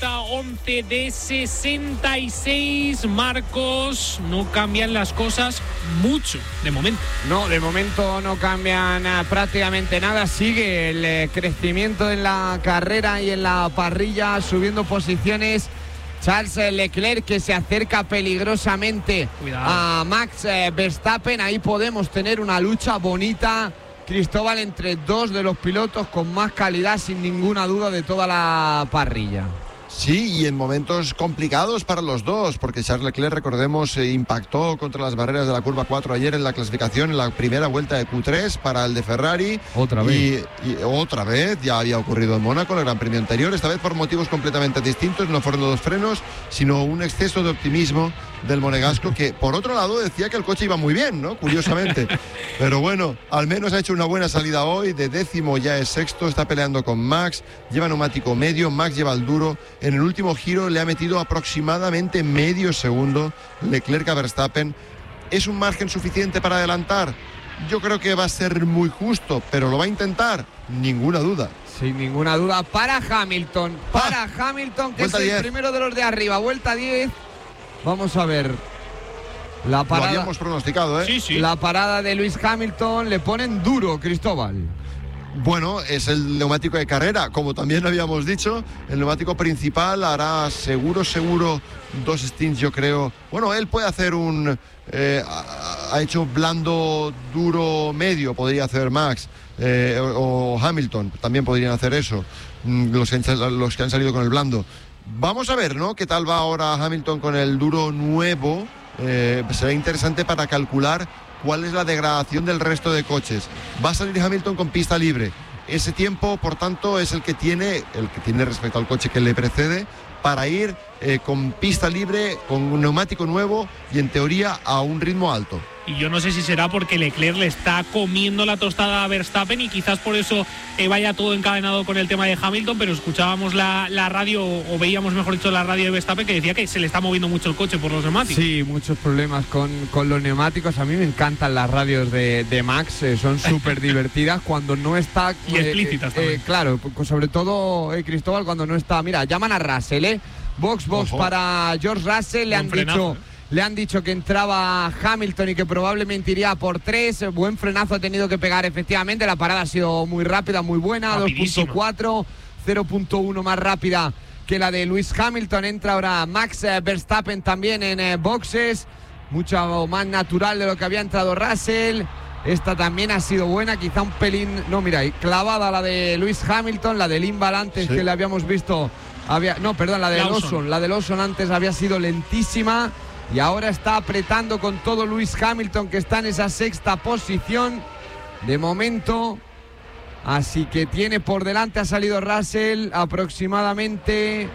vuelta 11 de 66. Marcos, no cambian las cosas mucho de momento. No, de momento no cambian prácticamente nada. Sigue el crecimiento en la carrera y en la parrilla, subiendo posiciones Charles Leclerc, que se acerca peligrosamente a Max Verstappen. Ahí podemos tener una lucha bonita, Cristóbal, entre dos de los pilotos con más calidad, sin ninguna duda, de toda la parrilla. Sí, y en momentos complicados para los dos, porque Charles Leclerc, recordemos, impactó contra las barreras de la curva 4 ayer en la clasificación, en la primera vuelta de Q3 para el de Ferrari. Otra vez. Y otra vez, ya había ocurrido en Mónaco, en el Gran Premio anterior, esta vez por motivos completamente distintos. No fueron los frenos, sino un exceso de optimismo del monegasco, que por otro lado decía que el coche iba muy bien, ¿no? Curiosamente. Pero bueno, al menos ha hecho una buena salida hoy. De décimo ya es sexto, está peleando con Max, lleva neumático medio, Max lleva el duro. En el último giro le ha metido aproximadamente medio segundo Leclerc a Verstappen. ¿Es un margen suficiente para adelantar? Yo creo que va a ser muy justo, pero lo va a intentar, ninguna duda. Sin ninguna duda para Hamilton. Hamilton, que es el primero de los de arriba. Vuelta 10. Vamos a ver la parada. Lo habíamos pronosticado, ¿eh? Sí. La parada de Lewis Hamilton, le ponen duro, Cristóbal. Bueno, es el neumático de carrera, como también habíamos dicho. El neumático principal hará seguro 2 stints, yo creo. Bueno, él puede hacer ha hecho blando, duro, medio, podría hacer Max, o Hamilton, también podrían hacer eso, los que han salido con el blando. Vamos a ver, ¿no?, qué tal va ahora Hamilton con el duro nuevo. Será interesante para calcular cuál es la degradación del resto de coches. Va a salir Hamilton con pista libre. Ese tiempo, por tanto, es el que tiene respecto al coche que le precede, para ir con pista libre, con un neumático nuevo y, en teoría, a un ritmo alto. Y yo no sé si será porque Leclerc le está comiendo la tostada a Verstappen y quizás por eso vaya todo encadenado con el tema de Hamilton, pero escuchábamos la radio, o veíamos, mejor dicho, la radio de Verstappen, que decía que se le está moviendo mucho el coche por los neumáticos. Sí, muchos problemas con los neumáticos. A mí me encantan las radios de Max, son súper divertidas cuando no está... y explícitas también. Claro, sobre todo, Cristóbal, cuando no está... Mira, llaman a Russell, Box Ojo. Para George Russell, le han dicho que entraba Hamilton y que probablemente iría por 3. Buen frenazo ha tenido que pegar, efectivamente. La parada ha sido muy rápida, muy buena. 2.4, 0.1 más rápida que la de Lewis Hamilton. Entra ahora Max Verstappen también en boxes. Mucho más natural de lo que había entrado Russell. Esta también ha sido buena, quizá un pelín... No, mira, clavada la de Lewis Hamilton, la de Limbal antes, sí, que le habíamos visto... la de Lawson antes había sido lentísima. Y ahora está apretando con todo Lewis Hamilton, que está en esa sexta posición de momento. Así que tiene por delante, ha salido Russell aproximadamente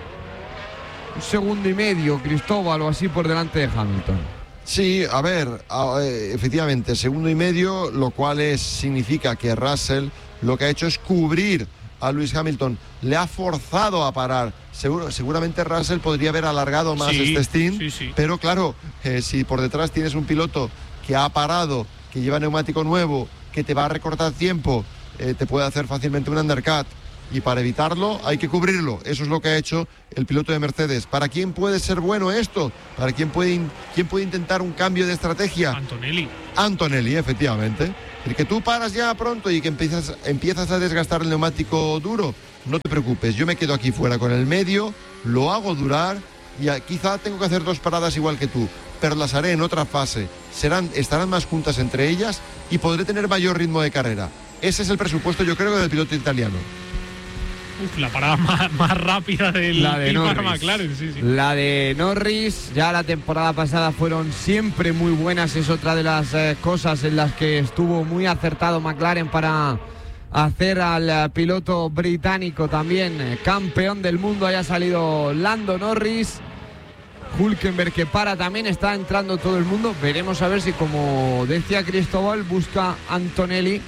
1,5 segundos, Cristóbal, o así por delante de Hamilton. Sí, a ver, efectivamente, 1,5 segundos, lo cual significa que Russell lo que ha hecho es cubrir a Lewis Hamilton, le ha forzado a parar. Seguramente Russell podría haber alargado más este stint, sí. Pero claro, si por detrás tienes un piloto que ha parado, que lleva neumático nuevo, que te va a recortar tiempo, te puede hacer fácilmente un undercut, y para evitarlo hay que cubrirlo. Eso es lo que ha hecho el piloto de Mercedes. ¿Para quién puede ser bueno esto? ¿Para quién puede intentar un cambio de estrategia? Antonelli, efectivamente. El que tú paras ya pronto y que empiezas a desgastar el neumático duro, no te preocupes, yo me quedo aquí fuera con el medio, lo hago durar y quizá tengo que hacer 2 paradas igual que tú, pero las haré en otra fase, estarán más juntas entre ellas y podré tener mayor ritmo de carrera. Ese es el presupuesto, yo creo, del piloto italiano. La parada más rápida del McLaren, sí. La de Norris, ya la temporada pasada fueron siempre muy buenas. Es otra de las cosas en las que estuvo muy acertado McLaren para hacer al piloto británico también campeón del mundo. Haya salido Lando Norris. Hülkenberg, que para también, está entrando todo el mundo. Veremos a ver si, como decía Cristóbal, busca Antonelli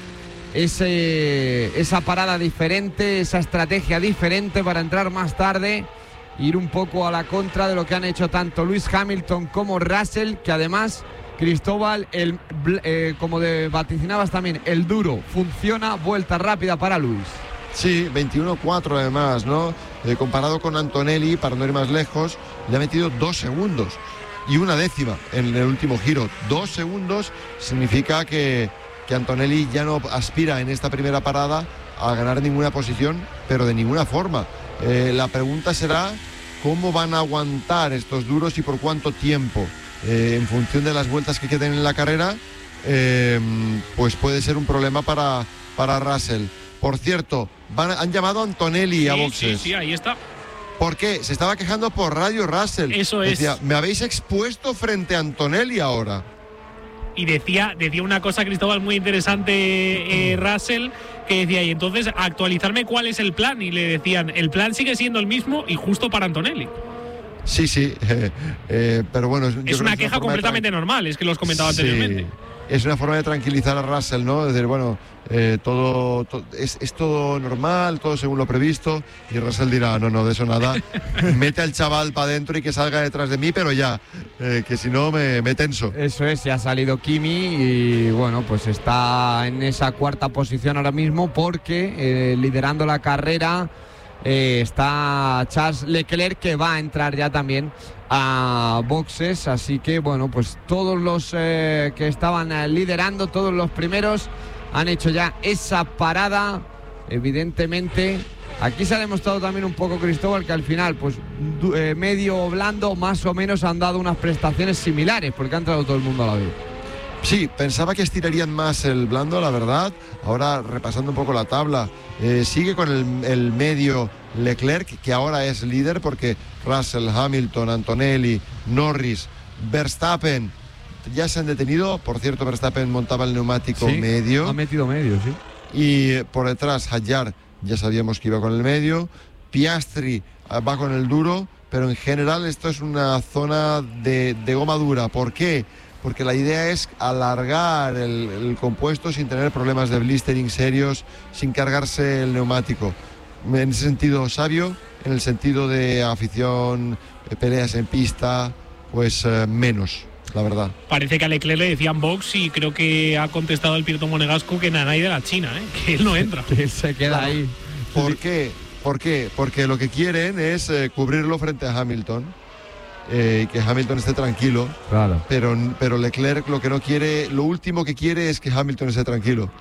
esa parada diferente, esa estrategia diferente para entrar más tarde, ir un poco a la contra de lo que han hecho tanto Lewis Hamilton como Russell, que además, Cristóbal, como vaticinabas también, el duro funciona, vuelta rápida para Lewis. Sí, 21-4 además, ¿no? Comparado con Antonelli, para no ir más lejos, le ha metido 2 segundos y 1 décima en el último giro. 2 segundos significa que Antonelli ya no aspira en esta primera parada a ganar ninguna posición, pero de ninguna forma. La pregunta será cómo van a aguantar estos duros y por cuánto tiempo. En función de las vueltas que queden en la carrera, pues puede ser un problema para Russell. Por cierto, han llamado a Antonelli a boxes. Sí, ahí está. ¿Por qué? Se estaba quejando por radio Russell. Eso es. Decía, me habéis expuesto frente a Antonelli ahora. Y decía una cosa, Cristóbal, muy interesante, Russell, que decía, y entonces actualizarme cuál es el plan. Y le decían, el plan sigue siendo el mismo y justo para Antonelli. Sí, pero bueno. Es una queja completamente normal, es que lo has comentado anteriormente. Es una forma de tranquilizar a Russell, ¿no? Es decir, bueno, todo es todo normal, todo según lo previsto. Y Russell dirá, no, de eso nada. Mete al chaval para adentro y que salga detrás de mí, pero ya, que si no me tenso. Eso es, ya ha salido Kimi y bueno, pues está en esa 4ª posición ahora mismo porque liderando la carrera está Charles Leclerc, que va a entrar ya también a boxes, así que bueno, pues todos los que estaban liderando, todos los primeros han hecho ya esa parada. Evidentemente aquí se ha demostrado también un poco, Cristóbal, que al final pues medio o blando más o menos han dado unas prestaciones similares, porque ha entrado todo el mundo a la vez. Sí, pensaba que estirarían más el blando, la verdad. Ahora, repasando un poco la tabla, sigue con el medio Leclerc, que ahora es líder, porque Russell, Hamilton, Antonelli, Norris, Verstappen ya se han detenido. Por cierto, Verstappen montaba el neumático medio. Ha metido medio, sí. Y por detrás, Hadjar, ya sabíamos que iba con el medio. Piastri va con el duro, pero en general esto es una zona de goma dura. ¿Por qué? Porque la idea es alargar el compuesto sin tener problemas de blistering serios, sin cargarse el neumático. En ese sentido sabio, en el sentido de afición, peleas en pista, pues menos, la verdad. Parece que a Leclerc le decían box y creo que ha contestado el piloto monegasco que nadie de la China, que él no entra. Que se queda ahí. ¿Por qué? Porque lo que quieren es cubrirlo frente a Hamilton. Que Hamilton esté tranquilo, claro. Pero Leclerc lo que no quiere, lo último que quiere es que Hamilton esté tranquilo.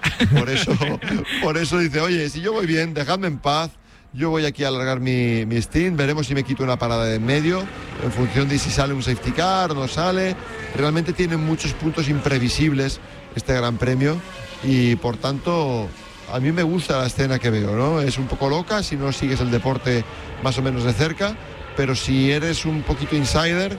Por eso dice, oye, si yo voy bien, dejadme en paz, yo voy aquí a alargar mi stint, veremos si me quito una parada de en medio, en función de si sale un safety car o no sale. Realmente tiene muchos puntos imprevisibles este Gran Premio y por tanto a mí me gusta la escena que veo, ¿no? Es un poco loca si no sigues el deporte más o menos de cerca, pero si eres un poquito insider,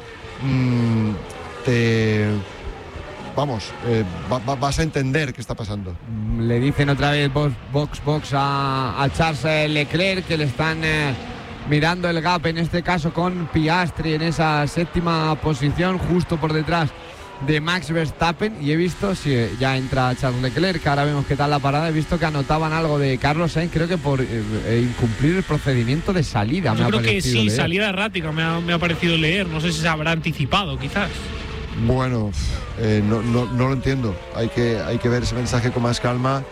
vas a entender qué está pasando. Le dicen otra vez box a Charles Leclerc, que le están mirando el gap, en este caso con Piastri en esa 7ª posición, justo por detrás de Max Verstappen. Y he visto, ya entra Charles Leclerc, ahora vemos qué tal la parada. He visto que anotaban algo de Carlos Sainz, creo que por incumplir el procedimiento de salida. Yo creo que sí, leer. Salida errática me ha parecido leer, no sé si se habrá anticipado quizás. Bueno, no lo entiendo, hay que ver ese mensaje con más calma.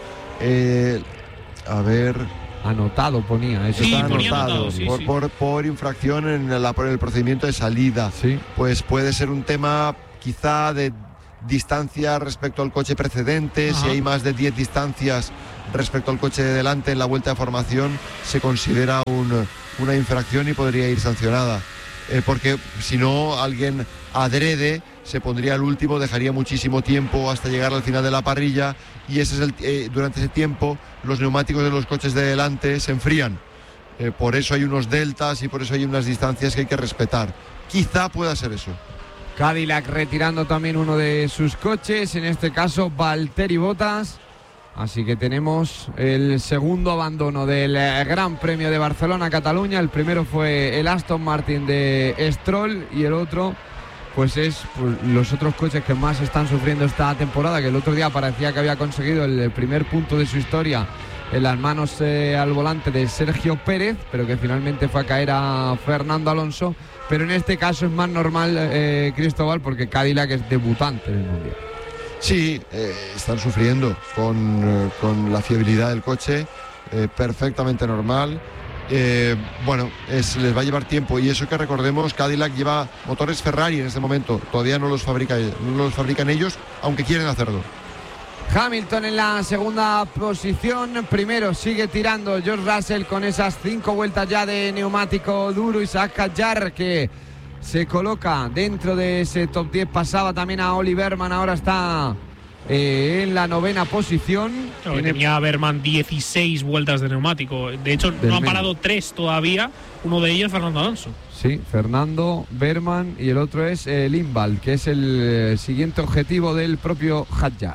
A ver... Anotado ponía, eso sí, está anotado. Sí, por infracción en el procedimiento de salida. Sí. Pues puede ser un tema quizá de distancia respecto al coche precedente. Ajá. Si hay más de 10 distancias respecto al coche de delante en la vuelta de formación, se considera una infracción y podría ir sancionada. Porque si no, alguien adrede se pondría el último, dejaría muchísimo tiempo hasta llegar al final de la parrilla, y ese es durante ese tiempo los neumáticos de los coches de delante se enfrían. Por eso hay unos deltas y por eso hay unas distancias que hay que respetar. Quizá pueda ser eso. Cadillac retirando también uno de sus coches, en este caso Valtteri Bottas. Así que tenemos el segundo abandono del Gran Premio de Barcelona-Cataluña. El primero fue el Aston Martin de Stroll y el otro pues es los otros coches que más están sufriendo esta temporada, que el otro día parecía que había conseguido el primer punto de su historia en las manos al volante de Sergio Pérez, pero que finalmente fue a caer a Fernando Alonso. Pero en este caso es más normal, Cristóbal, porque Cadillac es debutante en el Mundial. Sí, están sufriendo con la fiabilidad del coche. perfectamente normal. Bueno, les va a llevar tiempo, y eso que recordemos, Cadillac lleva motores Ferrari en este momento, todavía no los fabrican ellos, aunque quieren hacerlo. Hamilton en la segunda posición, primero sigue tirando George Russell con esas 5 vueltas ya de neumático duro. Isaac Hadjar, que se coloca dentro de ese top 10, pasaba también a Oli Berman, ahora está en la 9ª posición. Tenía Berman 16 vueltas de neumático, de hecho no ha parado 3 todavía, uno de ellos Fernando Alonso. Sí, Fernando, Berman, y el otro es Limbal, que es el siguiente objetivo del propio Hadjar.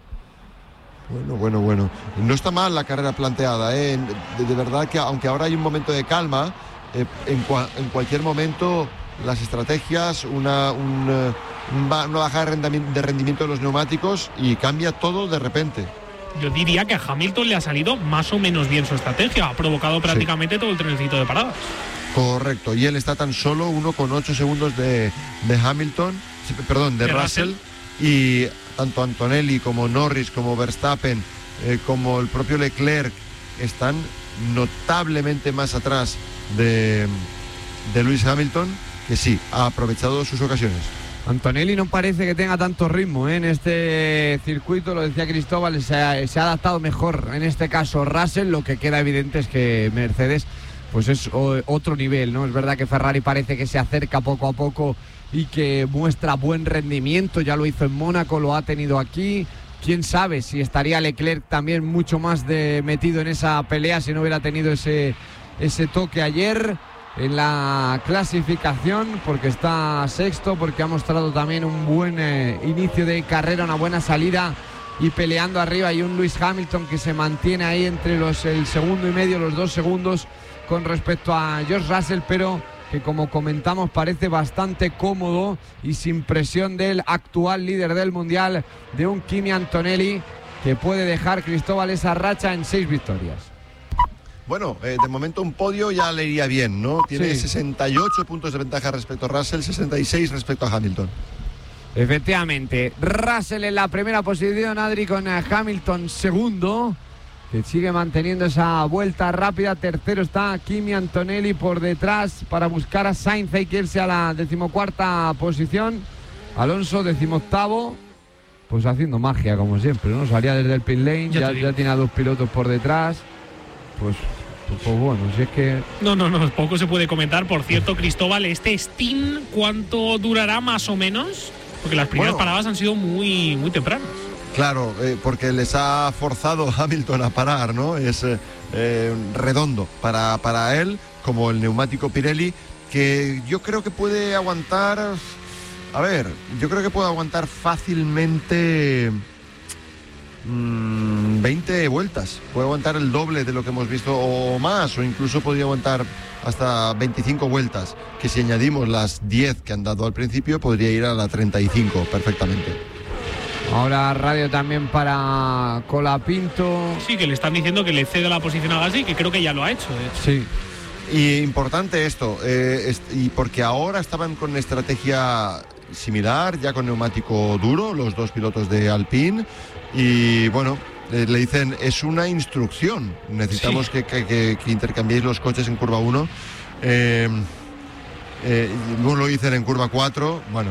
Bueno. No está mal la carrera planteada, ¿eh? De verdad que aunque ahora hay un momento de calma, en cualquier momento las estrategias, una bajada de rendimiento de los neumáticos, y cambia todo de repente. Yo diría que a Hamilton le ha salido más o menos bien su estrategia, ha provocado prácticamente todo el trenecito de paradas. Correcto, y él está tan solo 1,8 segundos de Russell. Y tanto Antonelli como Norris, como Verstappen, como el propio Leclerc están notablemente más atrás de Lewis Hamilton, que sí, ha aprovechado sus ocasiones. Antonelli no parece que tenga tanto ritmo en este circuito, lo decía Cristóbal, se ha adaptado mejor en este caso Russell. Lo que queda evidente es que Mercedes pues es otro nivel, ¿no? Es verdad que Ferrari parece que se acerca poco a poco y que muestra buen rendimiento, ya lo hizo en Mónaco, lo ha tenido aquí. Quién sabe si estaría Leclerc también mucho más metido en esa pelea si no hubiera tenido ese toque ayer en la clasificación, porque está sexto, porque ha mostrado también un buen inicio de carrera, una buena salida y peleando arriba, y un Lewis Hamilton que se mantiene ahí entre el segundo y medio, los 2 segundos con respecto a George Russell, pero que, como comentamos, parece bastante cómodo y sin presión del actual líder del mundial, de un Kimi Antonelli, que puede dejar, Cristóbal, esa racha en 6 victorias. Bueno, de momento un podio ya le iría bien, ¿no? Tiene 68 puntos de ventaja respecto a Russell, 66 respecto a Hamilton. Efectivamente, Russell en la primera posición, Adri, con Hamilton segundo, que sigue manteniendo esa vuelta rápida. Tercero está Kimi Antonelli por detrás para buscar a Sainz, hay que irse a la 14ª posición. Alonso 18º, pues haciendo magia como siempre, ¿no? Salía desde el pit lane, ya tiene a 2 pilotos por detrás. Pues bueno, si es que... No, poco se puede comentar. Por cierto, Cristóbal, este Steam, ¿cuánto durará más o menos? Porque las primeras paradas han sido muy, muy tempranas. Claro, porque les ha forzado Hamilton a parar, ¿no? Es redondo para él, como el neumático Pirelli, que yo creo que puede aguantar... A ver, yo creo que puede aguantar fácilmente 20 vueltas. Puede aguantar el doble de lo que hemos visto o más, o incluso podría aguantar hasta 25 vueltas, que si añadimos las 10 que han dado al principio, podría ir a la 35 perfectamente. Ahora radio también para Colapinto. Sí, que le están diciendo que le cede la posición a Gasly, que creo que ya lo ha hecho, de hecho. Sí. Y importante esto, y porque ahora estaban con estrategia similar, ya con neumático duro, los 2 pilotos de Alpine, y bueno, le dicen, es una instrucción, necesitamos que intercambiéis los coches en curva 1, luego lo dicen en curva 4, bueno.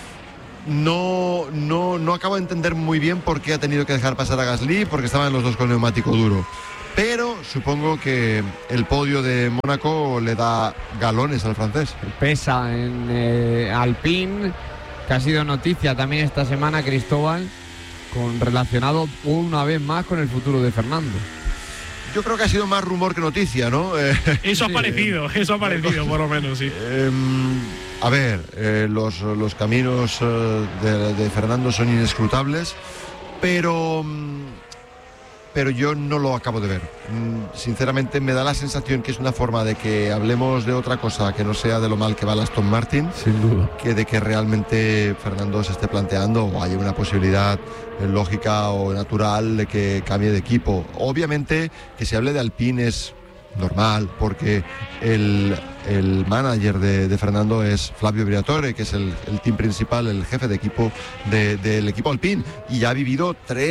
No acabo de entender muy bien por qué ha tenido que dejar pasar a Gasly, porque estaban los dos con neumático duro. Pero supongo que el podio de Mónaco le da galones al francés. Pesa en Alpine, que ha sido noticia también esta semana, Cristóbal, relacionado una vez más con el futuro de Fernando. Yo creo que ha sido más rumor que noticia, ¿no? Eso ha parecido por lo menos, sí. A ver, los caminos de Fernando son inescrutables, pero yo no lo acabo de ver. Sinceramente me da la sensación que es una forma de que hablemos de otra cosa que no sea de lo mal que va el Aston Martin, sin duda, que de que realmente Fernando se esté planteando o haya una posibilidad lógica o natural de que cambie de equipo. Obviamente que se hable de Alpine es normal, porque el manager de Fernando es Flavio Briatore, que es el team principal, el jefe de equipo del equipo Alpine, y ya ha vivido 3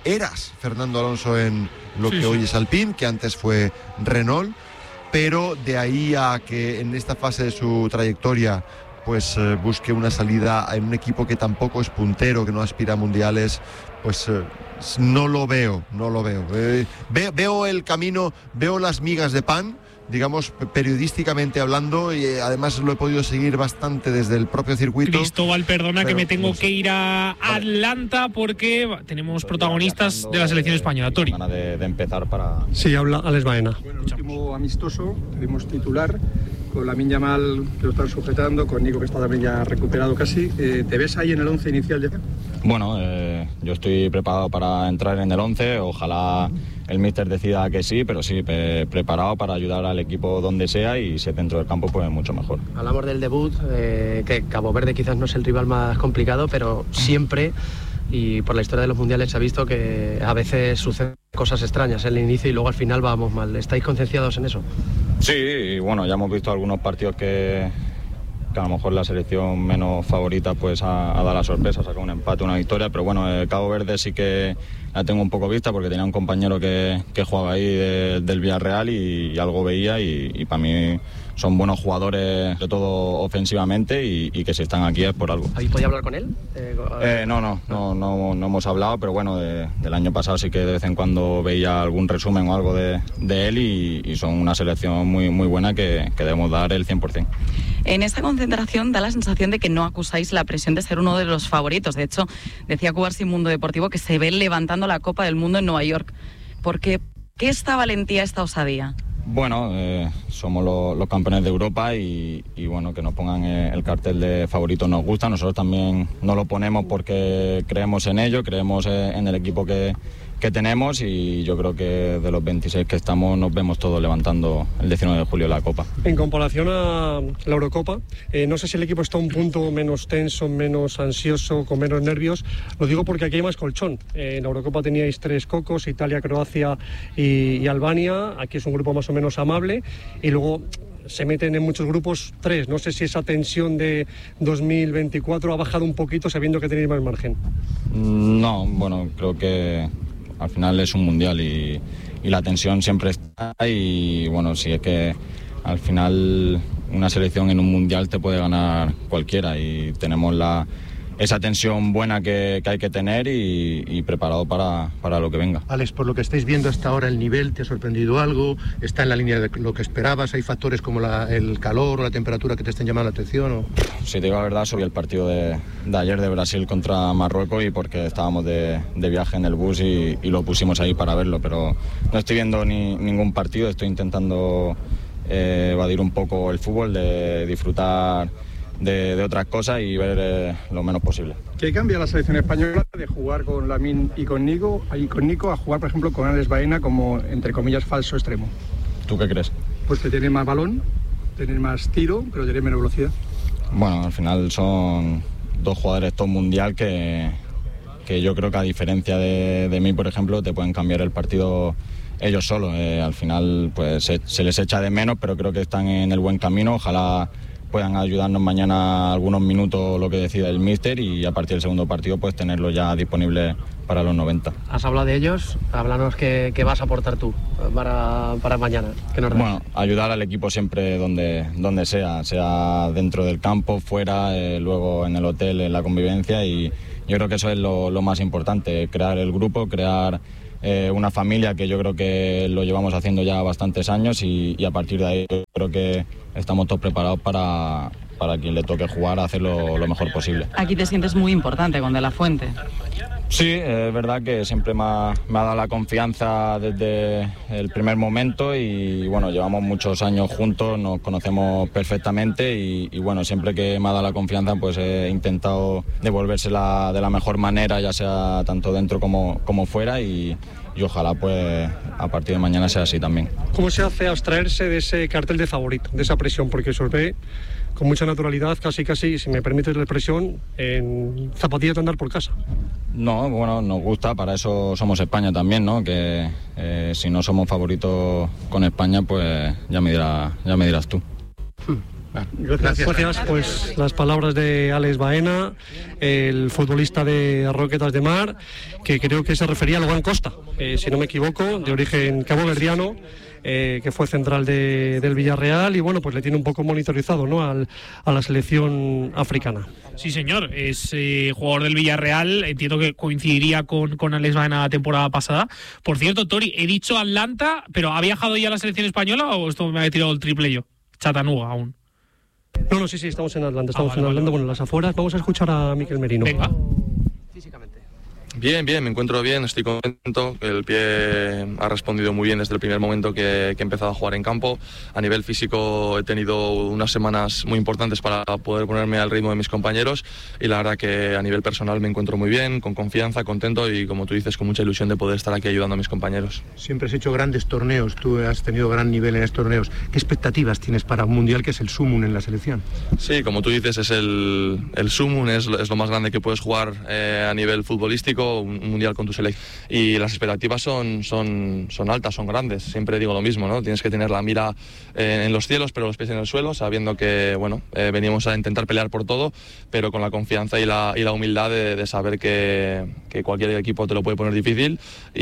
eras Fernando Alonso en lo que hoy es Alpine, que antes fue Renault, pero de ahí a que en esta fase de su trayectoria pues busque una salida en un equipo que tampoco es puntero, que no aspira a mundiales, pues no lo veo. Veo el camino, veo las migas de pan, digamos, periodísticamente hablando, y además lo he podido seguir bastante desde el propio circuito. Cristóbal, perdona, que me tengo que ir a Atlanta porque tenemos protagonistas de la selección española. Tori. De empezar para... Sí, habla Alex Baena. Bueno, el último amistoso, tenemos titular, con Lamine Yamal que lo están sujetando, con Nico que está también ya recuperado casi. ¿Te ves ahí en el 11 inicial ya? Bueno, yo estoy preparado para entrar en el 11, ojalá el míster decida que sí, pero sí, preparado para ayudar al equipo donde sea, y si es dentro del campo, pues mucho mejor. Hablamos del debut, que Cabo Verde quizás no es el rival más complicado, pero siempre, y por la historia de los mundiales, se ha visto que a veces suceden cosas extrañas en el inicio y luego al final vamos mal. ¿Estáis concienciados en eso? Sí, y bueno, ya hemos visto algunos partidos que a lo mejor la selección menos favorita pues ha dado la sorpresa, ha sacado un empate, una victoria, pero bueno, Cabo Verde sí que la tengo un poco vista porque tenía un compañero que jugaba ahí del Villarreal y algo veía, y para mí son buenos jugadores, sobre todo ofensivamente, y que si están aquí es por algo. ¿Habéis podido hablar con él? No hemos hablado, pero bueno, del año pasado sí que de vez en cuando veía algún resumen o algo de él, y son una selección muy, muy buena que debemos dar el 100%. En esta concentración da la sensación de que no acusáis la presión de ser uno de los favoritos. De hecho, decía Cubarsí en Mundo Deportivo que se ve levantando la Copa del Mundo en Nueva York. ¿Por qué esta valentía, esta osadía? Bueno, somos los campeones de Europa y bueno, que nos pongan el cartel de favoritos nos gusta. Nosotros también nos lo ponemos porque creemos en ello, creemos en el equipo que tenemos, y yo creo que de los 26 que estamos nos vemos todos levantando el 19 de julio la Copa. En comparación a la Eurocopa, no sé si el equipo está un punto menos tenso, menos ansioso, con menos nervios. Lo digo porque aquí hay más colchón. En la Eurocopa teníais 3 cocos, Italia, Croacia y Albania. Aquí es un grupo más o menos amable, y luego se meten en muchos grupos 3. No sé si esa tensión de 2024 ha bajado un poquito sabiendo que tenéis más margen. No, bueno, creo que al final es un mundial y la tensión siempre está, y bueno, si es que al final una selección en un mundial te puede ganar cualquiera, y tenemos esa tensión buena que hay que tener y preparado para lo que venga. Alex, por lo que estáis viendo hasta ahora, ¿el nivel te ha sorprendido algo? ¿Está en la línea de lo que esperabas? ¿Hay factores como el calor o la temperatura que te estén llamando la atención? ¿O? Si te digo la verdad, subí el partido de ayer de Brasil contra Marruecos, y porque estábamos de viaje en el bus y lo pusimos ahí para verlo, pero no estoy viendo ningún partido, estoy intentando evadir un poco el fútbol, de disfrutar de otras cosas y ver lo menos posible. ¿Qué cambia la selección española de jugar con Lamine y con Nico a jugar, por ejemplo, con Alex Baena como, entre comillas, falso extremo? ¿Tú qué crees? Pues que tiene más balón, tener más tiro, pero tiene menos velocidad. Bueno, al final son 2 jugadores top mundial que yo creo que, a diferencia de mí, por ejemplo, te pueden cambiar el partido ellos solos. Al final pues se les echa de menos, pero creo que están en el buen camino. Ojalá puedan ayudarnos mañana algunos minutos, lo que decida el míster, y a partir del segundo partido pues tenerlo ya disponible para los 90. Has hablado de ellos, háblanos qué vas a aportar tú para mañana. Bueno, ayudar al equipo siempre donde sea dentro del campo, fuera, luego en el hotel, en la convivencia, y yo creo que eso es lo más importante, crear el grupo, crear una familia, que yo creo que lo llevamos haciendo ya bastantes años, y a partir de ahí yo creo que estamos todos preparados para quien le toque jugar, a hacerlo lo mejor posible. Aquí te sientes muy importante con De La Fuente. Sí, es verdad que siempre me ha dado la confianza desde el primer momento, y bueno, llevamos muchos años juntos, nos conocemos perfectamente, y bueno, siempre que me ha dado la confianza pues he intentado devolvérsela de la mejor manera, ya sea tanto dentro como fuera, y ojalá pues a partir de mañana sea así también. ¿Cómo se hace abstraerse de ese cartel de favorito, de esa presión? Porque se os ve con mucha naturalidad, casi, si me permites la expresión, en zapatillas de andar por casa. No, bueno, nos gusta, para eso somos España también, ¿no? Que si no somos favoritos con España, pues ya me dirás tú. Gracias. Pues las palabras de Alex Baena, el futbolista de Roquetas de Mar, que creo que se refería al Juan Costa, si no me equivoco, de origen caboverdiano, que fue central del Villarreal y bueno, pues le tiene un poco monitorizado, ¿no?, a la selección africana. Sí, señor, es jugador del Villarreal, entiendo que coincidiría con Alex Baena la temporada pasada. Por cierto, Tori, he dicho Atlanta, pero ¿ha viajado ya a la selección española o esto me ha tirado el triple yo? Chattanooga aún. No, sí, estamos en Atlanta, bueno, en las afueras. Vamos a escuchar a Mikel Merino. Venga. Bien, me encuentro bien, estoy contento. El pie ha respondido muy bien desde el primer momento que he empezado a jugar en campo. A nivel físico he tenido unas semanas muy importantes para poder ponerme al ritmo de mis compañeros y la verdad que a nivel personal me encuentro muy bien, con confianza, contento y como tú dices, con mucha ilusión de poder estar aquí ayudando a mis compañeros. Siempre has hecho grandes torneos, tú has tenido gran nivel en estos torneos. ¿Qué expectativas tienes para un mundial que es el sumum en la selección? Sí, como tú dices, es el sumum, es lo más grande que puedes jugar a nivel futbolístico, un mundial con tu selección y las expectativas son altas, son grandes. Siempre digo lo mismo, ¿no? Tienes que tener la mira en los cielos pero los pies en el suelo, sabiendo que venimos a intentar pelear por todo, pero con la confianza y la humildad de saber que cualquier equipo te lo puede poner difícil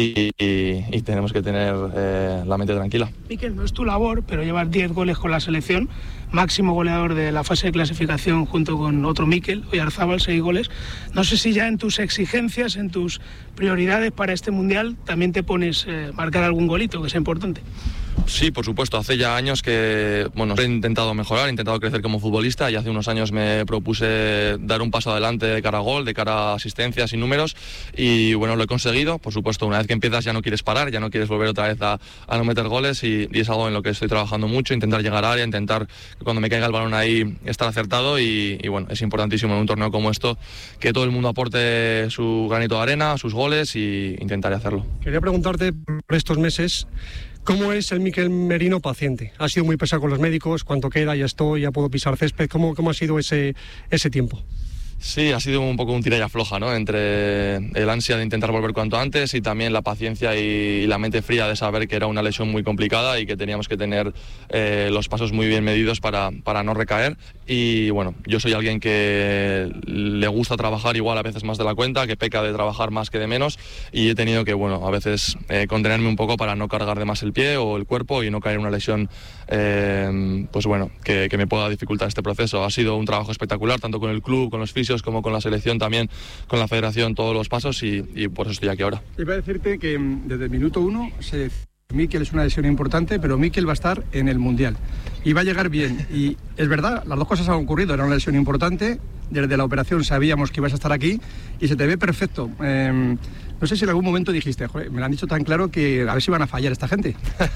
y tenemos que tener la mente tranquila. Mikel, no es tu labor, pero llevar 10 goles con la selección, máximo goleador de la fase de clasificación junto con otro Mikel, Oyarzábal, 6 goles. No sé si ya en tus exigencias, en tus prioridades para este mundial, también te pones marcar algún golito, que sea importante. Sí, por supuesto. Hace ya años que he intentado mejorar, he intentado crecer como futbolista y hace unos años me propuse dar un paso adelante de cara a gol, de cara a asistencias y números y bueno, lo he conseguido. Por supuesto, una vez que empiezas ya no quieres parar, ya no quieres volver otra vez a no meter goles y es algo en lo que estoy trabajando mucho, intentar llegar a área, intentar que cuando me caiga el balón ahí estar acertado y bueno, es importantísimo en un torneo como esto que todo el mundo aporte su granito de arena, sus goles y intentaré hacerlo. Quería preguntarte por estos meses, ¿cómo es el Mikel Merino paciente? ¿Ha sido muy pesado con los médicos? ¿Cuánto queda? ¿Ya estoy? ¿Ya puedo pisar césped? ¿Cómo ha sido ese tiempo? Sí, ha sido un poco un tira y afloja, ¿no? Entre el ansia de intentar volver cuanto antes y también la paciencia y la mente fría de saber que era una lesión muy complicada y que teníamos que tener los pasos muy bien medidos para no recaer. Y bueno, yo soy alguien que le gusta trabajar igual a veces más de la cuenta, que peca de trabajar más que de menos y he tenido que, bueno, a veces contenerme un poco para no cargar de más el pie o el cuerpo y no caer en una lesión, pues bueno, que me pueda dificultar este proceso. Ha sido un trabajo espectacular, tanto con el club, con los fisios, como con la selección también, con la federación, todos los pasos y por eso estoy aquí ahora. Iba a decirte que desde el minuto 1 Mikel es una lesión importante, pero Mikel va a estar en el Mundial y va a llegar bien y es verdad, las dos cosas han ocurrido, era una lesión importante, desde la operación sabíamos que ibas a estar aquí y se te ve perfecto. No sé si en algún momento dijiste, joder, me lo han dicho tan claro que a ver si van a fallar esta gente.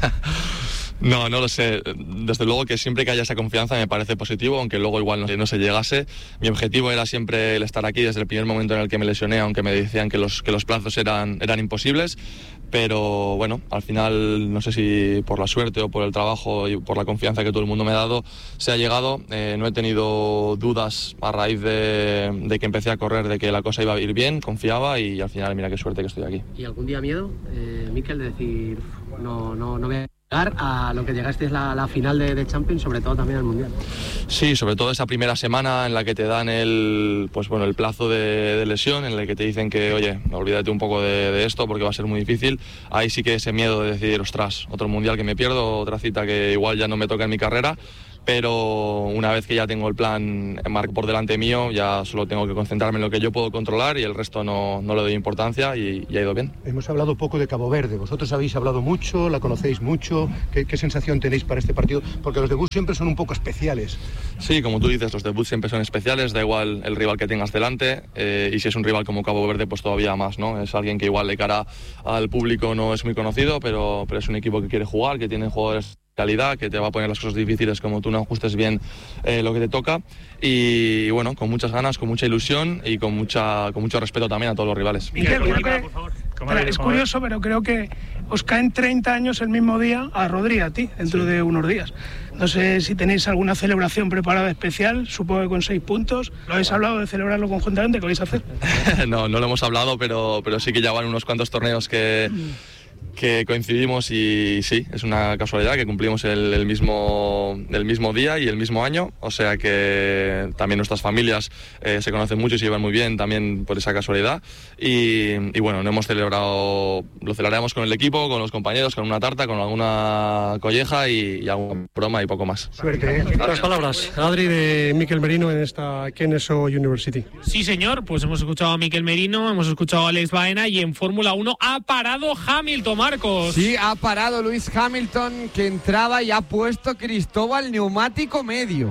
No lo sé. Desde luego que siempre que haya esa confianza me parece positivo, aunque luego igual no se llegase. Mi objetivo era siempre el estar aquí desde el primer momento en el que me lesioné, aunque me decían que los plazos eran imposibles. Pero bueno, al final no sé si por la suerte o por el trabajo y por la confianza que todo el mundo me ha dado se ha llegado. No he tenido dudas a raíz de que empecé a correr, de que la cosa iba a ir bien, confiaba y al final mira qué suerte que estoy aquí. ¿Y algún día miedo, Mikel, de decir no voy a llegar a lo que llegaste es la final de Champions, sobre todo también al Mundial? Sí, sobre todo esa primera semana en la que te dan el plazo de lesión, en el que te dicen que, oye, olvídate un poco de esto porque va a ser muy difícil. Ahí sí que ese miedo de decir, ostras, otro Mundial que me pierdo, otra cita que igual ya no me toca en mi carrera. Pero una vez que ya tengo el plan por delante mío, ya solo tengo que concentrarme en lo que yo puedo controlar y el resto no le doy importancia y ha ido bien. Hemos hablado poco de Cabo Verde, vosotros habéis hablado mucho, la conocéis mucho, ¿qué sensación tenéis para este partido? Porque los debuts siempre son un poco especiales. Sí, como tú dices, los debuts siempre son especiales, da igual el rival que tengas delante y si es un rival como Cabo Verde pues todavía más, ¿no? Es alguien que igual de cara al público no es muy conocido, pero es un equipo que quiere jugar, que tiene jugadores calidad, que te va a poner las cosas difíciles como tú no ajustes bien lo que te toca y bueno, con muchas ganas, con mucha ilusión y con mucho respeto también a todos los rivales. Miguel, es curioso, pero creo que os caen 30 años el mismo día a Rodri, a ti, dentro de unos días. No sé si tenéis alguna celebración preparada especial, supongo que con 6 puntos. ¿Lo habéis hablado de celebrarlo conjuntamente? ¿Qué vais a hacer? No lo hemos hablado, pero sí que ya van unos cuantos torneos que que coincidimos y sí, es una casualidad que cumplimos el mismo día y el mismo año, o sea que también nuestras familias se conocen mucho y se llevan muy bien también por esa casualidad y bueno, lo celebraremos con el equipo, con los compañeros, con una tarta, con alguna colleja y alguna broma y poco más. Suerte. Las palabras, Adri, de Mikel Merino en esta Kennesaw University. Sí, señor, pues hemos escuchado a Mikel Merino, hemos escuchado a Alex Baena y en Fórmula 1 ha parado Hamilton, Marcos. Sí, ha parado Lewis Hamilton, que entraba y ha puesto Cristóbal neumático medio.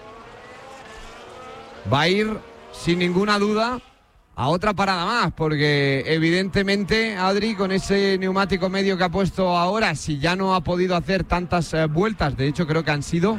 Va a ir, sin ninguna duda, a otra parada más, porque evidentemente, Adri, con ese neumático medio que ha puesto ahora, si ya no ha podido hacer tantas vueltas, de hecho creo que han sido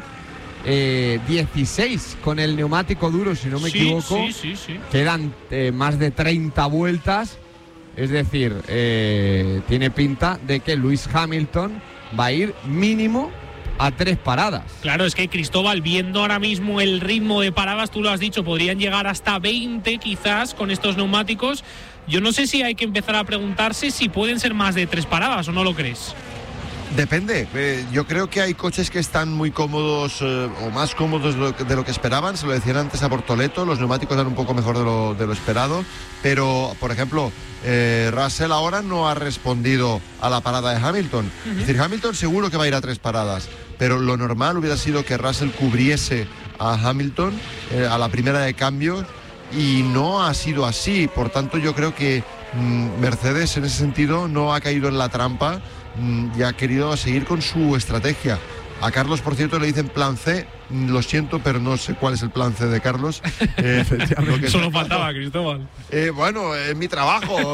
16 con el neumático duro, si no me equivoco. Sí. Quedan más de 30 vueltas. Es decir, tiene pinta de que Lewis Hamilton va a ir mínimo a 3 paradas. Claro, es que Cristóbal, viendo ahora mismo el ritmo de paradas, tú lo has dicho, podrían llegar hasta 20 quizás con estos neumáticos. Yo no sé si hay que empezar a preguntarse si pueden ser más de 3 paradas o no lo crees. Depende, yo creo que hay coches que están muy cómodos o más cómodos de lo que esperaban, se lo decían antes a Bortoleto, los neumáticos dan un poco mejor de lo esperado, pero por ejemplo Russell ahora no ha respondido a la parada de Hamilton. Es decir, Hamilton seguro que va a ir a 3 paradas, pero lo normal hubiera sido que Russell cubriese a Hamilton a la primera de cambio y no ha sido así, por tanto yo creo que Mercedes en ese sentido no ha caído en la trampa y ha querido seguir con su estrategia. A Carlos, por cierto, le dicen plan C. Lo siento, pero no sé cuál es el plan C de Carlos. Solo faltaba, Cristóbal. Bueno, es mi trabajo,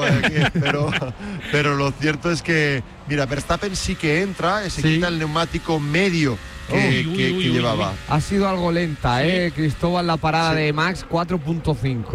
pero lo cierto es que, mira, Verstappen sí que entra, se quita el neumático medio que llevaba. Ha sido algo lenta, Cristóbal, la parada de Max, 4.5.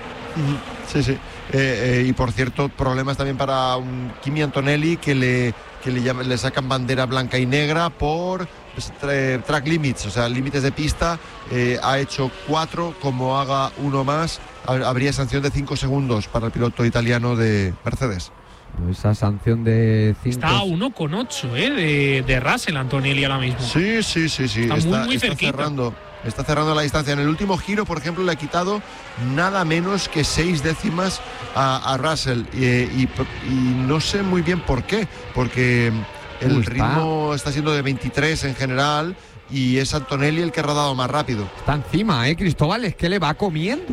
Sí. Y por cierto, problemas también para un Kimi Antonelli que le sacan bandera blanca y negra por track limits, o sea, límites de pista. Ha hecho 4, como haga uno más, habría sanción de 5 segundos para el piloto italiano de Mercedes. Esa sanción de 5. Está a 1,8 de Russell Antonelli ahora mismo. Sí. Está muy cerquita. Está cerrando la distancia. En el último giro, por ejemplo, le ha quitado nada menos que 6 décimas a Russell. Y no sé muy bien por qué. Porque el ritmo está siendo de 23 en general y es Antonelli el que ha rodado más rápido. Está encima, Cristóbal, es que le va comiendo.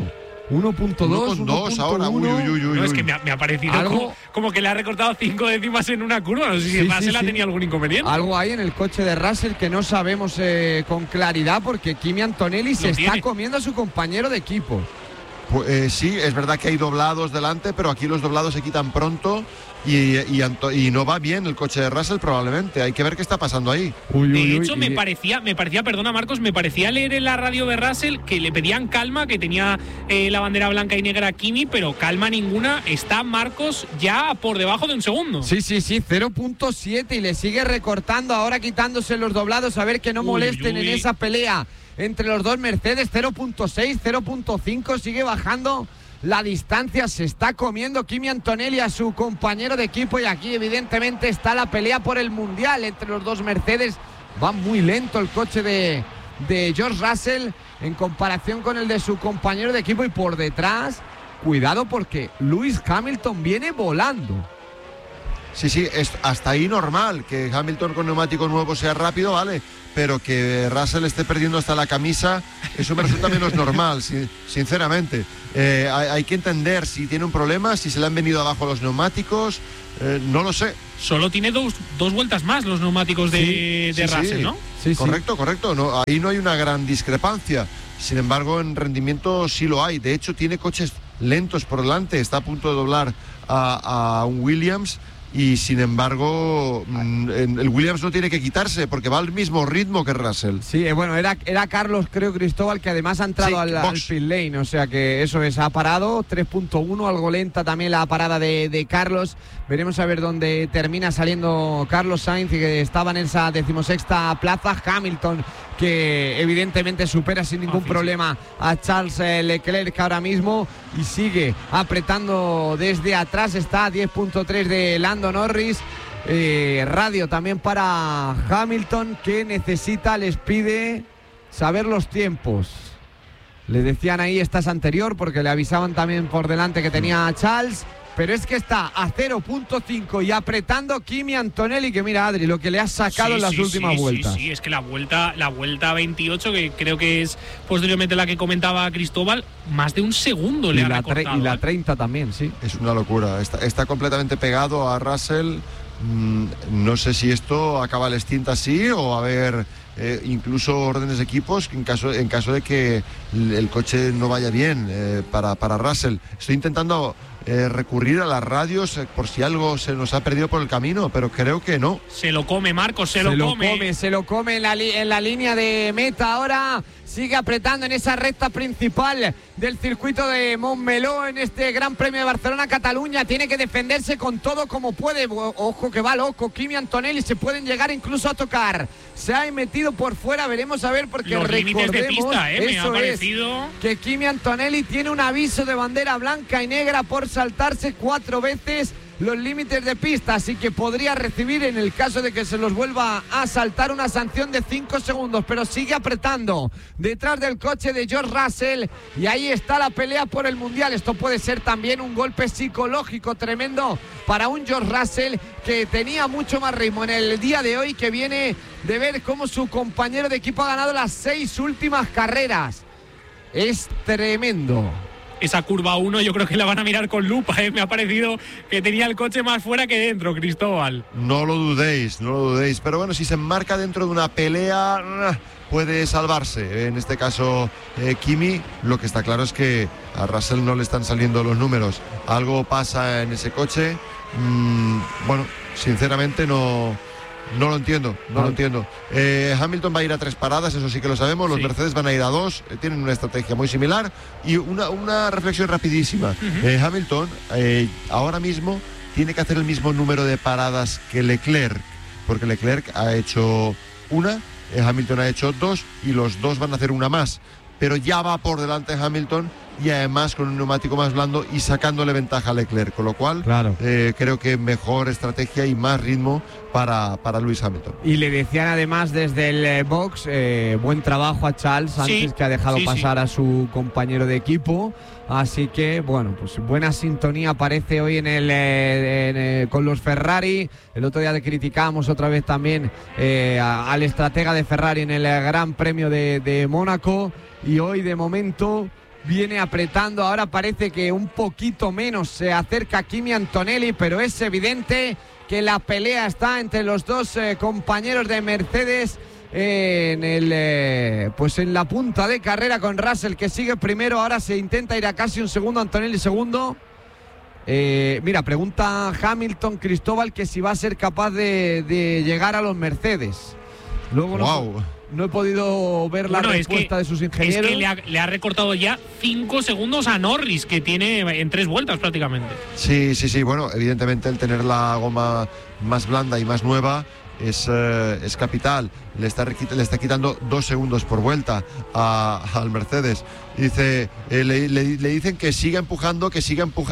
1.2 ahora. No, es que me ha parecido como que le ha recortado 5 décimas en una curva. No sé si Russell ha tenido algún inconveniente. Algo hay en el coche de Russell que no sabemos con claridad, porque Kimi Antonelli se está comiendo a su compañero de equipo. Pues, sí, es verdad que hay doblados delante, pero aquí los doblados se quitan pronto y no va bien el coche de Russell probablemente. Hay que ver qué está pasando ahí. De hecho, me parecía, perdona Marcos, me parecía leer en la radio de Russell que le pedían calma, que tenía la bandera blanca y negra Kimi, pero calma ninguna. Está Marcos ya por debajo de un segundo. Sí, 0.7 y le sigue recortando, ahora quitándose los doblados, a ver que no molesten en esa pelea entre los dos Mercedes. 0.6, 0.5, sigue bajando la distancia, se está comiendo Kimi Antonelli a su compañero de equipo y aquí evidentemente está la pelea por el mundial entre los dos Mercedes. Va muy lento el coche de George Russell en comparación con el de su compañero de equipo y por detrás, cuidado porque Lewis Hamilton viene volando. Sí, es hasta ahí normal que Hamilton con neumático nuevo sea rápido, vale, pero que Russell esté perdiendo hasta la camisa, eso me resulta menos normal, sinceramente. Hay que entender si tiene un problema, si se le han venido abajo los neumáticos, no lo sé. Solo tiene dos vueltas más los neumáticos de Russell, ¿no? Sí. Correcto. No, ahí no hay una gran discrepancia. Sin embargo, en rendimiento sí lo hay. De hecho, tiene coches lentos por delante. Está a punto de doblar a un Williams. Y sin embargo, el Williams no tiene que quitarse porque va al mismo ritmo que Russell. Sí, bueno, era Carlos, creo, Cristóbal, que además ha entrado al pit lane, o sea que eso es, ha parado 3.1, algo lenta también la parada de Carlos. Veremos a ver dónde termina saliendo Carlos Sainz, que estaba en esa 16ª plaza. Hamilton, que evidentemente supera sin ningún problema a Charles Leclerc ahora mismo y sigue apretando desde atrás. Está a 10.3 de Lando Norris radio también para Hamilton, que les pide saber los tiempos. Le decían ahí, esta es anterior, porque le avisaban también por delante que tenía a Charles, pero es que está a 0.5 y apretando Kimi Antonelli, que mira, Adri, lo que le ha sacado en las últimas vueltas. Sí, es que la vuelta 28, que creo que es posteriormente la que comentaba Cristóbal, más de un segundo le ha recortado. Y la 30 también, sí. Es una locura, está completamente pegado a Russell. No sé si esto acaba el stint así o a ver incluso órdenes de equipos en caso de que el coche no vaya bien para Russell. Estoy intentando recurrir a las radios por si algo se nos ha perdido por el camino, pero creo que no. Se lo come, Marcos, se lo come en la línea de meta. Ahora sigue apretando en esa recta principal del circuito de Montmeló en este Gran Premio de Barcelona-Cataluña. Tiene que defenderse con todo como puede. Ojo que va loco Kimi Antonelli, se pueden llegar incluso a tocar. Se ha metido por fuera, veremos a ver, porque los límites de pista, me ha parecido que Kimi Antonelli tiene un aviso de bandera blanca y negra por saltarse 4 veces los límites de pista, así que podría recibir, en el caso de que se los vuelva a saltar, una sanción de 5 segundos, pero sigue apretando detrás del coche de George Russell y ahí está la pelea por el Mundial. Esto puede ser también un golpe psicológico tremendo para un George Russell que tenía mucho más ritmo en el día de hoy, que viene de ver cómo su compañero de equipo ha ganado las 6 últimas carreras. Es tremendo. Esa curva 1 yo creo que la van a mirar con lupa, Me ha parecido que tenía el coche más fuera que dentro, Cristóbal. No lo dudéis, pero bueno, si se enmarca dentro de una pelea puede salvarse. En este caso Kimi, lo que está claro es que a Russell no le están saliendo los números. Algo pasa en ese coche. Bueno, sinceramente no lo entiendo. Hamilton va a ir a 3 paradas, eso sí que lo sabemos. Los Mercedes van a ir a 2, tienen una estrategia muy similar. Y una reflexión rapidísima. Hamilton ahora mismo tiene que hacer el mismo número de paradas que Leclerc, porque Leclerc ha hecho una, Hamilton ha hecho 2 y los 2 van a hacer una más. Pero ya va por delante Hamilton y además con un neumático más blando y sacándole ventaja a Leclerc, con lo cual creo que mejor estrategia y más ritmo para Lewis Hamilton. Y le decían además desde el box, buen trabajo a Charles antes, que ha dejado pasar a su compañero de equipo. Así que, bueno, pues buena sintonía parece hoy con los Ferrari. El otro día criticábamos otra vez también al estratega de Ferrari en el Gran Premio de Mónaco. Y hoy, de momento, viene apretando. Ahora parece que un poquito menos se acerca Kimi Antonelli, pero es evidente que la pelea está entre los dos compañeros de Mercedes en la punta de carrera, con Russell que sigue primero. Ahora se intenta ir a casi un segundo, Antonelli segundo. Mira, pregunta Hamilton, Cristóbal, que si va a ser capaz de llegar a los Mercedes. Luego no he podido ver la respuesta de sus ingenieros. Es que le ha recortado ya 5 segundos a Norris, que tiene en 3 vueltas prácticamente. Sí. Bueno, evidentemente el tener la goma más blanda y más nueva es capital. Le está quitando 2 segundos por vuelta al Mercedes. Dice, le dicen que siga empujando, que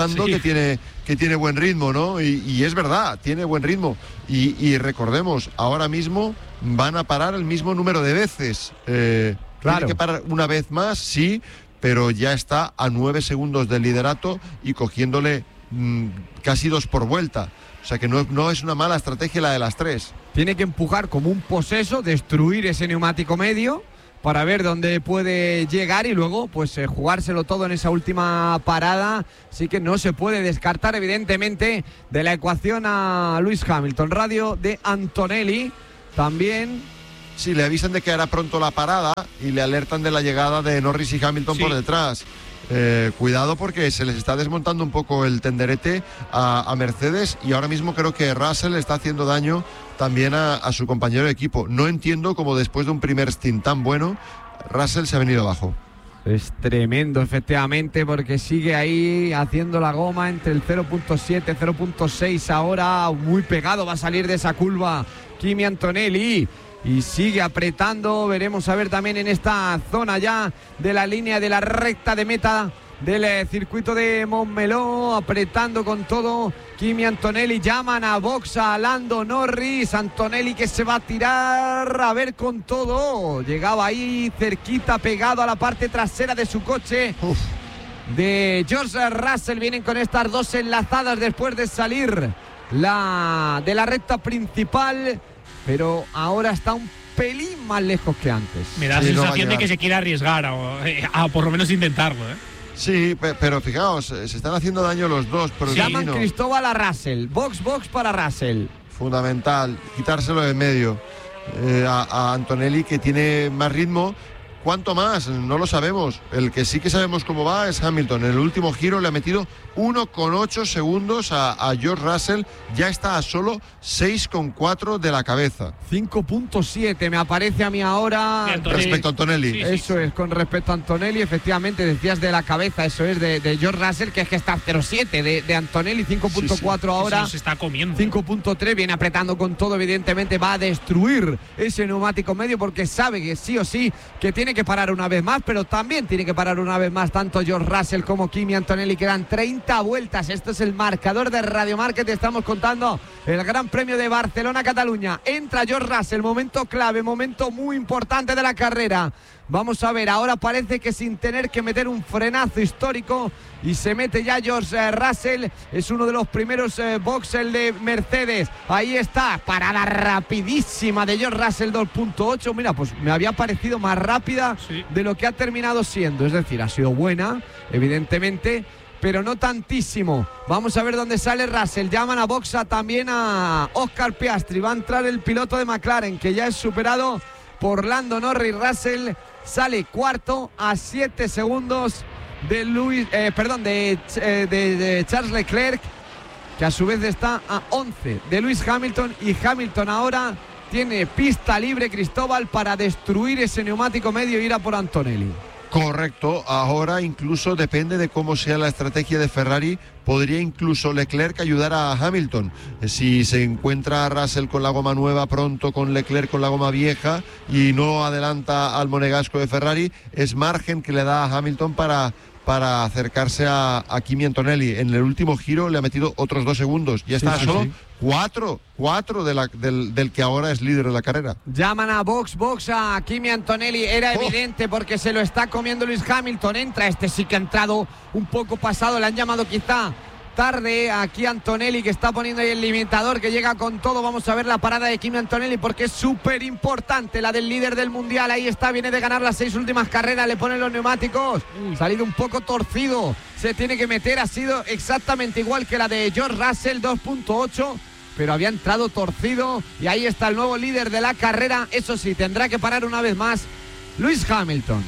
tiene buen ritmo, ¿no? Y es verdad, tiene buen ritmo. Y recordemos, ahora mismo van a parar el mismo número de veces. Tiene que parar una vez más, sí, pero ya está a 9 segundos del liderato y cogiéndole casi 2 por vuelta. O sea que no es una mala estrategia la de las 3. Tiene que empujar como un poseso, destruir ese neumático medio para ver dónde puede llegar y luego pues jugárselo todo en esa última parada. Así que no se puede descartar evidentemente de la ecuación a Lewis Hamilton. Radio de Antonelli también. Sí, le avisan de que hará pronto la parada y le alertan de la llegada de Norris y Hamilton por detrás. Cuidado, porque se les está desmontando un poco el tenderete a Mercedes, y ahora mismo creo que Russell está haciendo daño también a su compañero de equipo. No entiendo cómo después de un primer stint tan bueno Russell se ha venido abajo. Es tremendo, efectivamente, porque sigue ahí haciendo la goma entre el 0.7, 0.6 ahora, muy pegado va a salir de esa curva Kimi Antonelli. Y sigue apretando. Veremos a ver también en esta zona ya de la línea de la recta de meta del circuito de Montmeló, apretando con todo Kimi Antonelli. Llaman a box a Lando Norris. Antonelli que se va a tirar a ver con todo. Llegaba ahí cerquita, pegado a la parte trasera de su coche. De George Russell. Vienen con estas dos enlazadas después de salir de la recta principal, pero ahora está un pelín más lejos que antes. Me da la sensación de que se quiere arriesgar a por lo menos intentarlo, ¿eh? Sí, pero fijaos, se están haciendo daño los dos. Pero llaman Cristóbal a Russell. Box para Russell. Fundamental, quitárselo de en medio a Antonelli, que tiene más ritmo. ¿Cuánto más? No lo sabemos. El que sí que sabemos cómo va es Hamilton. En el último giro le ha metido 1,8 segundos a George Russell. Ya está a solo 6,4 de la cabeza. 5,7 me aparece a mí ahora. Respecto a Antonelli. Eso es, con respecto a Antonelli. Efectivamente, decías de la cabeza. Eso es de George Russell, que es que está 0,7 de Antonelli. 5,4 ahora. Eso se está comiendo. 5,3. Viene apretando con todo. Evidentemente va a destruir ese neumático medio, porque sabe que sí o sí que tiene que parar una vez más, pero también tiene que parar una vez más tanto George Russell como Kimi Antonelli. Quedan 30 vueltas. Esto es el marcador de Radio Market. Estamos contando el Gran Premio de Barcelona-Cataluña. Entra George Russell, momento clave, momento muy importante de la carrera. Vamos a ver, ahora parece que sin tener que meter un frenazo histórico, y se mete ya George Russell. Es uno de los primeros boxes de Mercedes. Ahí está, parada rapidísima de George Russell, 2,8. Mira, pues me había parecido más rápida de lo que ha terminado siendo. Es decir, ha sido buena, evidentemente, pero no tantísimo. Vamos a ver dónde sale Russell. Llaman a boxa también a Oscar Piastri. Va a entrar el piloto de McLaren, que ya es superado por Lando Norris. Russell sale cuarto a 7 segundos de Charles Leclerc, que a su vez está a 11 de Lewis Hamilton. Y Hamilton ahora tiene pista libre, Cristóbal, para destruir ese neumático medio e ir a por Antonelli. Correcto, ahora incluso depende de cómo sea la estrategia de Ferrari, podría incluso Leclerc ayudar a Hamilton. Si se encuentra Russell con la goma nueva pronto, con Leclerc con la goma vieja y no adelanta al monegasco de Ferrari, es margen que le da a Hamilton para acercarse a Kimi Antonelli. En el último giro le ha metido otros 2 segundos, ya está solo 4 del que ahora es líder de la carrera. Llaman a box a Kimi Antonelli. Era evidente, porque se lo está comiendo Lewis Hamilton. Entra, este sí que ha entrado un poco pasado. Le han llamado quizá tarde aquí Antonelli, que está poniendo ahí el limitador, que llega con todo. Vamos a ver la parada de Kimi Antonelli, porque es súper importante, la del líder del mundial. Ahí está, viene de ganar las 6 últimas carreras, le ponen los neumáticos. Salido un poco torcido, se tiene que meter. Ha sido exactamente igual que la de George Russell, 2,8, pero había entrado torcido. Y ahí está el nuevo líder de la carrera. Eso sí, tendrá que parar una vez más Lewis Hamilton.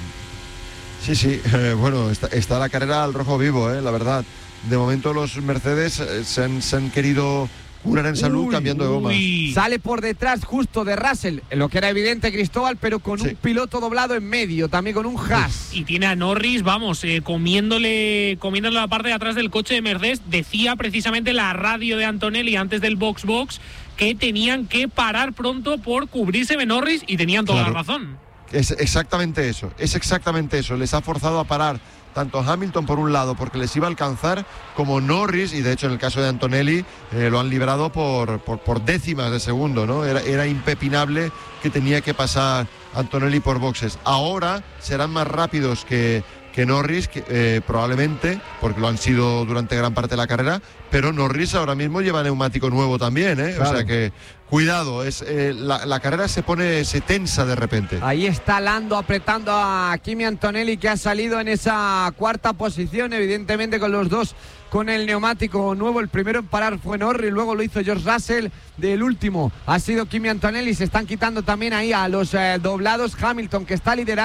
Sí, bueno, está la carrera al rojo vivo, la verdad. De momento los Mercedes se han querido curar en salud cambiando de goma. Sale por detrás justo de Russell, lo que era evidente, Cristóbal, pero con un piloto doblado en medio, también con un Haas. Y tiene a Norris, comiéndole la parte de atrás del coche de Mercedes. Decía precisamente la radio de Antonelli antes del box que tenían que parar pronto por cubrirse de Norris, y tenían toda la razón. Es exactamente eso. Les ha forzado a parar tanto Hamilton por un lado porque les iba a alcanzar, como Norris, y de hecho en el caso de Antonelli lo han librado por décimas de segundo, ¿no? Era impepinable que tenía que pasar Antonelli por boxes. Ahora serán más rápidos que Norris, probablemente, porque lo han sido durante gran parte de la carrera, pero Norris ahora mismo lleva neumático nuevo también, Claro. O sea que cuidado, la carrera se tensa de repente. Ahí está Lando apretando a Kimi Antonelli, que ha salido en esa cuarta posición, evidentemente con los dos con el neumático nuevo. El primero en parar fue Norris, luego lo hizo George Russell. Del último ha sido Kimi Antonelli. Se están quitando también ahí a los doblados. Hamilton, que está liderando.